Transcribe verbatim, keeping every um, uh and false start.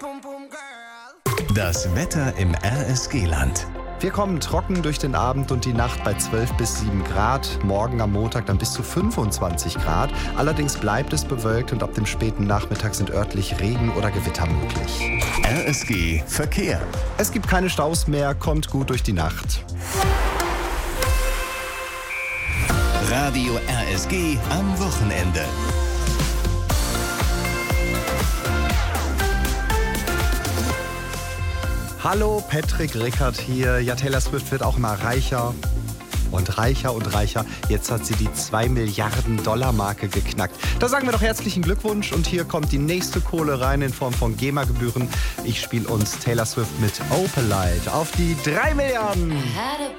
Das Wetter im R S G-Land. Wir kommen trocken durch den Abend und die Nacht bei zwölf bis sieben Grad. Morgen am Montag dann bis zu fünfundzwanzig Grad. Allerdings bleibt es bewölkt und ab dem späten Nachmittag sind örtlich Regen oder Gewitter möglich. R S G Verkehr. Es gibt keine Staus mehr, kommt gut durch die Nacht. Radio R S G am Wochenende. Hallo, Patrick Rickert hier. Ja, Taylor Swift wird auch immer reicher und reicher und reicher. Jetzt hat sie die zwei Milliarden Dollar Marke geknackt. Da sagen wir doch herzlichen Glückwunsch und hier kommt die nächste Kohle rein in Form von GEMA-Gebühren. Ich spiele uns Taylor Swift mit Opalite auf die drei Milliarden.